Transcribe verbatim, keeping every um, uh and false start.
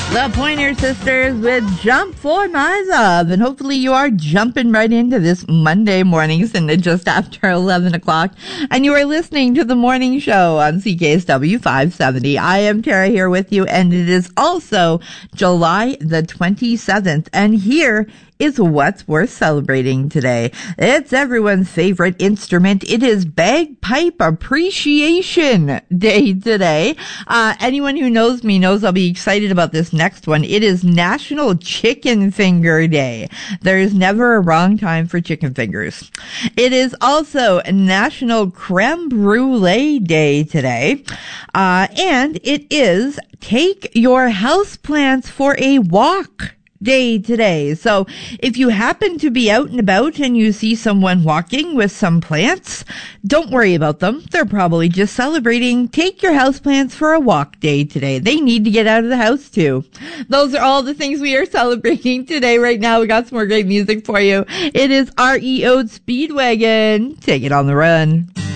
The Pointer Sisters with Jump for My Love. And hopefully you are jumping right into this Monday morning, sitting just after eleven o'clock. And you are listening to the morning show on C K S W five seventy. I am Tara here with you, and it is also July the twenty-seventh. And here is what's worth celebrating today. It's everyone's favorite instrument. It is Bagpipe Appreciation Day today. Uh, anyone who knows me knows I'll be excited about this next one. It is National Chicken Finger Day. There's never a wrong time for chicken fingers. It is also National Creme Brulee Day today. Uh, and it is Take Your Houseplants for a Walk Day today. So if you happen to be out and about and you see someone walking with some plants, don't worry about them. They're probably just celebrating Take Your Houseplants for a Walk Day today. They need to get out of the house too. Those are all the things we are celebrating today. Right now, we got some more great music for you. It is R E O's Speedwagon. Take it on the run.